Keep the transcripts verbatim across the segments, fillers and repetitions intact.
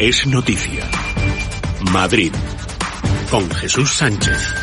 es noticia. Madrid, con Jesús Sánchez.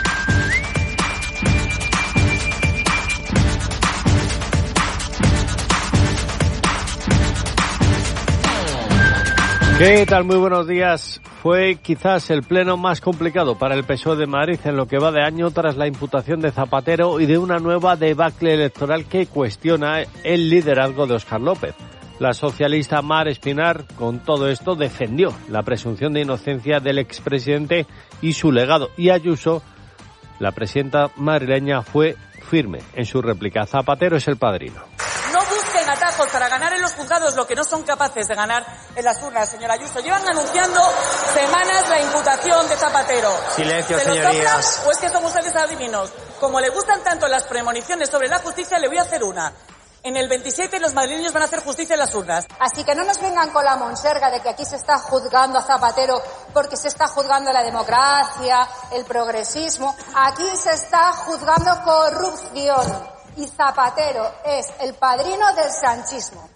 ¿Qué tal? Muy buenos días. Fue quizás el pleno más complicado para el P S O E de Madrid en lo que va de año tras la imputación de Zapatero y de una nueva debacle electoral que cuestiona el liderazgo de Óscar López. La socialista Mar Espinar, con todo esto, defendió la presunción de inocencia del expresidente y su legado. Y Ayuso, la presidenta madrileña, fue firme en su réplica. Zapatero es el padrino. No busquen atajos para ganar en los juzgados lo que no son capaces de ganar en las urnas, señora Ayuso. Llevan anunciando semanas la imputación de Zapatero. Silencio, ¿Se señorías. ¿O es que son ustedes adivinos? Como le gustan tanto las premoniciones sobre la justicia, le voy a hacer una. En el veintisiete los madrileños van a hacer justicia en las urnas. Así que no nos vengan con la monserga de que aquí se está juzgando a Zapatero porque se está juzgando la democracia, el progresismo. Aquí se está juzgando corrupción. Y Zapatero es el padrino del sanchismo.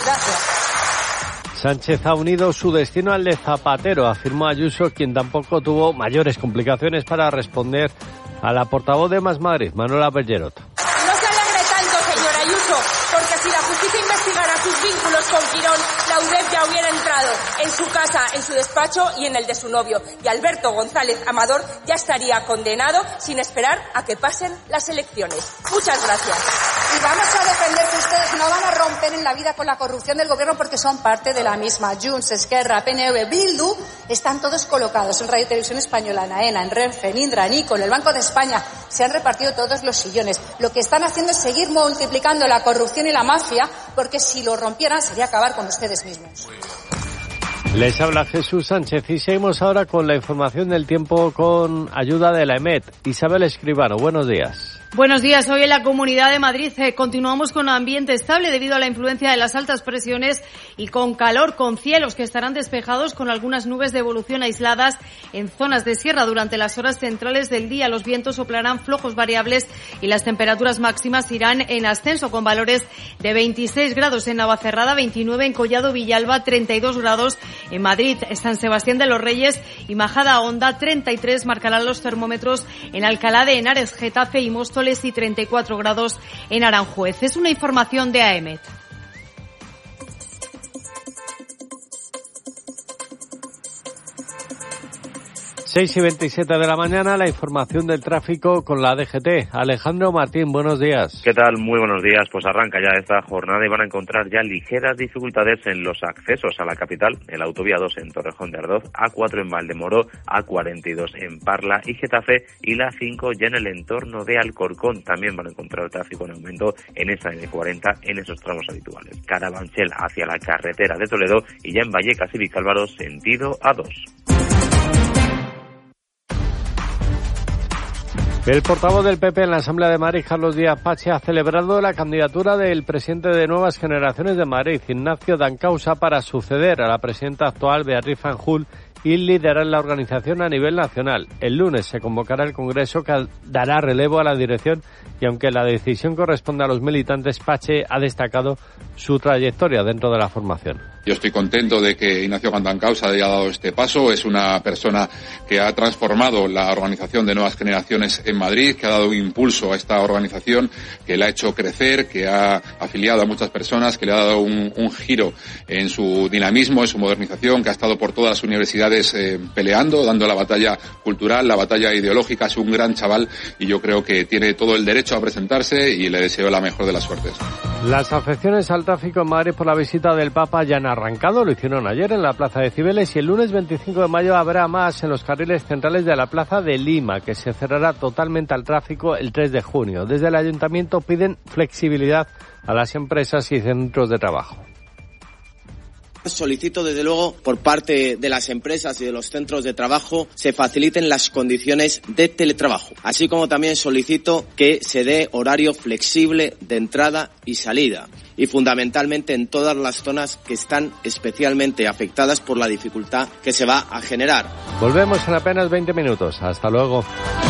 Gracias. Sánchez ha unido su destino al de Zapatero, afirmó Ayuso, quien tampoco tuvo mayores complicaciones para responder a la portavoz de Más Madrid, Manuela Bellerot. No se alegre tanto, señor Ayuso, porque si la justicia investigara sus vínculos con Quirón, la U D E P ya hubiera entrado en su casa, en su despacho y en el de su novio. Y Alberto González Amador ya estaría condenado sin esperar a que pasen las elecciones. Muchas gracias. Y vamos a defender que ustedes no van a romper en la vida con la corrupción del gobierno porque son parte de la misma. Junts, Esquerra, P N V, Bildu, están todos colocados en Radio Televisión Española, en AENA, en Renfe, en Indra, en ICO, en el Banco de España. Se han repartido todos los sillones. Lo que están haciendo es seguir multiplicando la corrupción y la mafia, porque si lo rompieran sería acabar con ustedes mismos. Les habla Jesús Sánchez y seguimos ahora con la información del tiempo con ayuda de la EMET. Isabel Escribano, buenos días. Buenos días. Hoy en la Comunidad de Madrid eh, continuamos con ambiente estable debido a la influencia de las altas presiones y con calor, con cielos que estarán despejados con algunas nubes de evolución aisladas en zonas de sierra durante las horas centrales del día. Los vientos soplarán flojos variables y las temperaturas máximas irán en ascenso con valores de veintiséis grados en Navacerrada, veintinueve en Collado Villalba, treinta y dos grados en Madrid, San Sebastián de los Reyes y Majada Honda, treinta y tres marcarán los termómetros en Alcalá de Henares, Getafe y Móstoles y treinta y cuatro grados en Aranjuez. Es una información de AEMET. seis y veintisiete de la mañana, la información del tráfico con la D G T. Alejandro Martín, buenos días. ¿Qué tal? Muy buenos días. Pues arranca ya esta jornada y van a encontrar ya ligeras dificultades en los accesos a la capital. En la autovía dos en Torrejón de Ardoz, A cuatro en Valdemoro, A cuarenta y dos en Parla y Getafe y la cinco ya en el entorno de Alcorcón. También van a encontrar tráfico en aumento en esa N cuarenta en esos tramos habituales. Carabanchel hacia la carretera de Toledo y ya en Vallecas y Vicálvaro sentido A dos. El portavoz del P P en la Asamblea de Madrid, Carlos Díaz Pache, ha celebrado la candidatura del presidente de Nuevas Generaciones de Madrid, Ignacio Dancausa, para suceder a la presidenta actual, Beatriz Fanjul, y liderar la organización a nivel nacional. El lunes se convocará el Congreso que dará relevo a la dirección y aunque la decisión corresponde a los militantes, Pache ha destacado su trayectoria dentro de la formación. Yo estoy contento de que Ignacio Dancausa haya dado este paso. Es una persona que ha transformado la organización de Nuevas Generaciones en Madrid, que ha dado un impulso a esta organización, que la ha hecho crecer, que ha afiliado a muchas personas, que le ha dado un, un giro en su dinamismo, en su modernización, que ha estado por todas las universidades eh, peleando, dando la batalla cultural, la batalla ideológica. Es un gran chaval y yo creo que tiene todo el derecho a presentarse y le deseo la mejor de las suertes. Las afecciones al tráfico en Madrid por la visita del Papa ya han arrancado, lo hicieron ayer en la Plaza de Cibeles y el lunes veinticinco de mayo habrá más en los carriles centrales de la Plaza de Lima, que se cerrará totalmente al tráfico el tres de junio. Desde el Ayuntamiento piden flexibilidad a las empresas y centros de trabajo. Solicito desde luego por parte de las empresas y de los centros de trabajo se faciliten las condiciones de teletrabajo, así como también solicito que se dé horario flexible de entrada y salida y fundamentalmente en todas las zonas que están especialmente afectadas por la dificultad que se va a generar. Volvemos en apenas veinte minutos. Hasta luego.